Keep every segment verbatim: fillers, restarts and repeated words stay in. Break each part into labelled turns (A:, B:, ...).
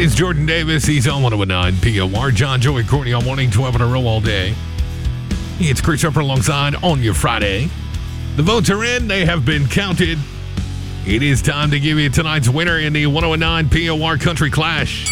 A: is Jordan Davis. He's on one oh nine P O R. John, Joey, Courtney on Morning, twelve in a row all day. It's Chris Upper alongside on your Friday. The votes are in. They have been counted. It is time to give you tonight's winner in the one oh nine P O R Country Clash.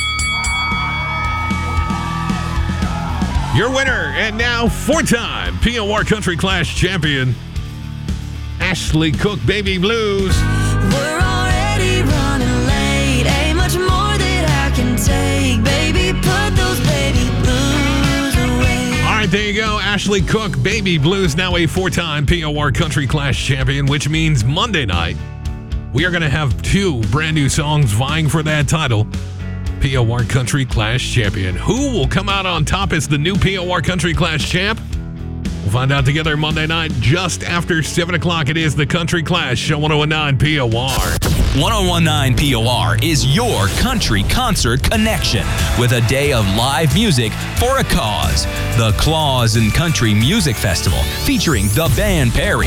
A: Your winner, and now four-time P O R Country Clash champion, Ashley Cook, Baby Blues.
B: We're already running late. Ain't much more that I can take. Baby, put those baby blues away.
A: All right, there you go. Ashley Cook, Baby Blues, now a four-time P O R Country Clash champion, which means Monday night, we are going to have two brand new songs vying for that title. P O R Country Clash champion. Who will come out on top as the new P O R Country Clash champ? We'll find out together Monday night just after seven o'clock. It is the Country Clash on one oh nine P O R.
C: ten nineteen P O R is your country concert connection with a day of live music for a cause. The Claws and Country Music Festival featuring the band Perry.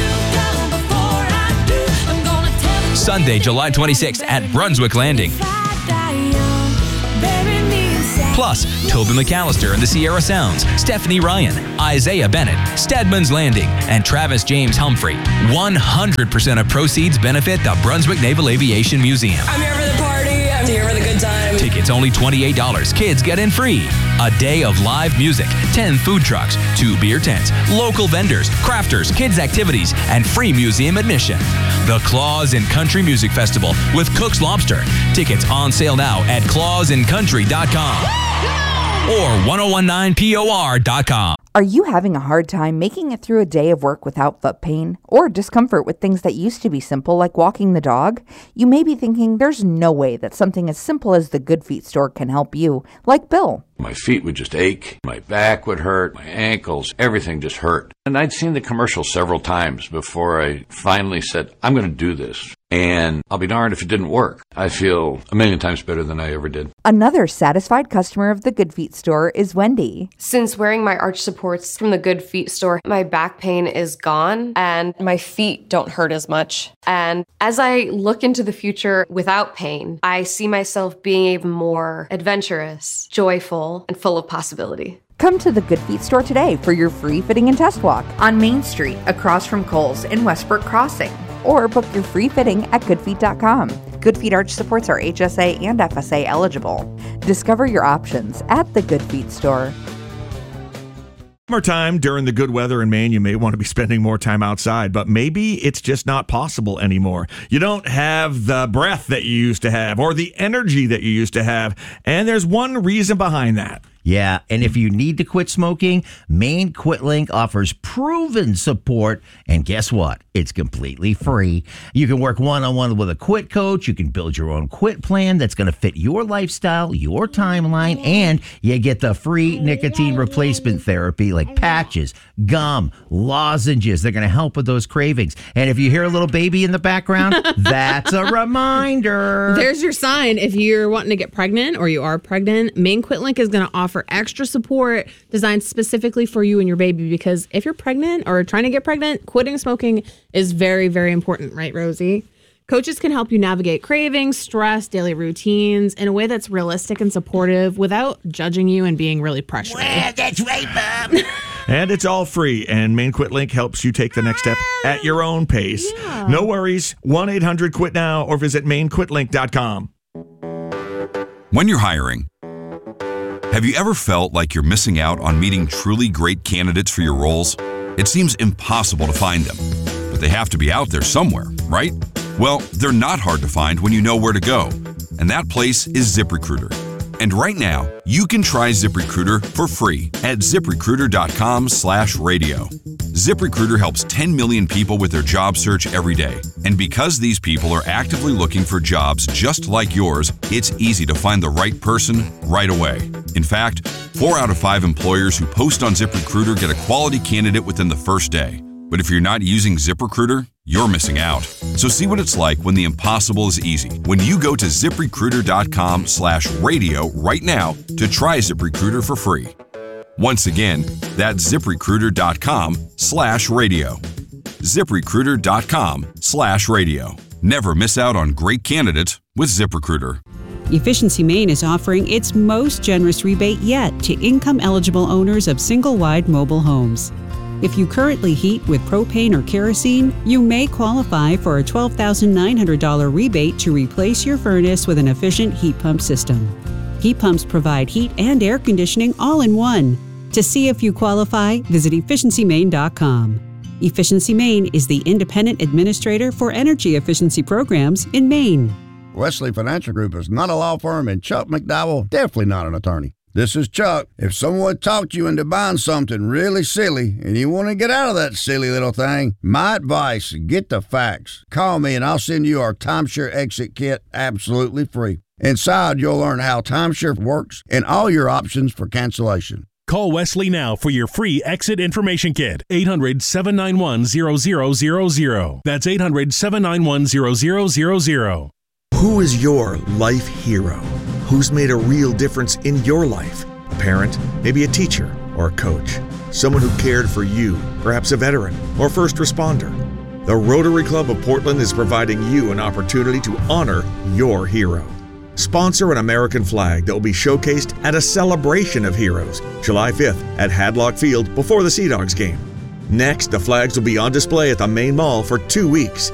C: Sunday, July twenty-sixth at Brunswick Landing. Plus, Toby McAllister and the Sierra Sounds, Stephanie Ryan, Isaiah Bennett, Stedman's Landing, and Travis James Humphrey. one hundred percent of proceeds benefit the Brunswick Naval Aviation Museum.
D: I'm here for the party. I'm here for the good time.
C: Tickets only twenty-eight dollars. Kids get in free. A day of live music, ten food trucks, two beer tents, local vendors, crafters, kids activities, and free museum admission. The Claws and Country Music Festival with Cook's Lobster. Tickets on sale now at claws and country dot com or ten nineteen P O R dot com.
E: Are you having a hard time making it through a day of work without foot pain or discomfort with things that used to be simple like walking the dog? You may be thinking there's no way that something as simple as the Good Feet store can help you, like Bill.
F: My feet would just ache, my back would hurt, my ankles, everything just hurt. And I'd seen the commercial several times before I finally said, I'm going to do this. And I'll be darned if it didn't work. I feel a million times better than I ever did.
E: Another satisfied customer of the Good Feet store is Wendy.
G: Since wearing my arch supports from the Good Feet store, my back pain is gone and my feet don't hurt as much. And as I look into the future without pain, I see myself being even more adventurous, joyful, and full of possibility.
E: Come to the Good Feet store today for your free fitting and test walk on Main Street across from Kohl's in Westbrook Crossing. Or book your free fitting at good feet dot com. Good Feet arch supports are H S A and F S A eligible. Discover your options at the Good Feet store.
H: Summertime, during the good weather in Maine, you may want to be spending more time outside, but maybe it's just not possible anymore. You don't have the breath that you used to have or the energy that you used to have, and there's one reason behind that.
I: Yeah, and if you need to quit smoking, Maine QuitLink offers proven support, and guess what? It's completely free. You can work one-on-one with a quit coach. You can build your own quit plan that's going to fit your lifestyle, your timeline, and you get the free nicotine replacement therapy like patches, gum, lozenges. They're going to help with those cravings. And if you hear a little baby in the background, that's a reminder.
J: There's your sign. If you're wanting to get pregnant or you are pregnant, Maine QuitLink is going to offer for extra support designed specifically for you and your baby, because if you're pregnant or trying to get pregnant, quitting smoking is very, very important, right, Rosie? Coaches can help you navigate cravings, stress, daily routines in a way that's realistic and supportive without judging you and being really pressuring.
I: Well, that's right, Mom.
H: And it's all free, and Maine QuitLink helps you take the next step at your own pace.
J: Yeah.
H: No worries. one eight hundred quit now or visit maine quit link dot com.
K: When you're hiring, have you ever felt like you're missing out on meeting truly great candidates for your roles? It seems impossible to find them, but they have to be out there somewhere, right? Well, they're not hard to find when you know where to go, and that place is ZipRecruiter. And right now, you can try ZipRecruiter for free at ZipRecruiter.com slash radio. ZipRecruiter helps ten million people with their job search every day. And because these people are actively looking for jobs just like yours, it's easy to find the right person right away. In fact, four out of five employers who post on ZipRecruiter get a quality candidate within the first day. But if you're not using ZipRecruiter, you're missing out. So see what it's like when the impossible is easy. When you go to ZipRecruiter.com slash radio right now to try ZipRecruiter for free. Once again, that's ZipRecruiter.com slash radio. ZipRecruiter.com slash radio. Never miss out on great candidates with ZipRecruiter.
L: Efficiency Maine is offering its most generous rebate yet to income-eligible owners of single-wide mobile homes. If you currently heat with propane or kerosene, you may qualify for a twelve thousand nine hundred dollars rebate to replace your furnace with an efficient heat pump system. Heat pumps provide heat and air conditioning all in one. To see if you qualify, visit efficiency maine dot com. Efficiency Maine is the independent administrator for energy efficiency programs in Maine.
M: Wesley Financial Group is not a law firm, and Chuck McDowell definitely not an attorney. This is Chuck. If someone talked you into buying something really silly and you want to get out of that silly little thing, my advice, get the facts. Call me and I'll send you our Timeshare Exit Kit absolutely free. Inside, you'll learn how timeshare works and all your options for cancellation.
N: Call Wesley now for your free exit information kit. eight hundred, seven nine one, zero zero zero zero. That's eight hundred, seven nine one, zero zero zero zero.
O: Who is your life hero? Who's made a real difference in your life? A parent, maybe a teacher or a coach. Someone who cared for you, perhaps a veteran or first responder. The Rotary Club of Portland is providing you an opportunity to honor your hero. Sponsor an American flag that will be showcased at a celebration of heroes, July fifth at Hadlock Field before the Sea Dogs game. Next, the flags will be on display at the main mall for two weeks.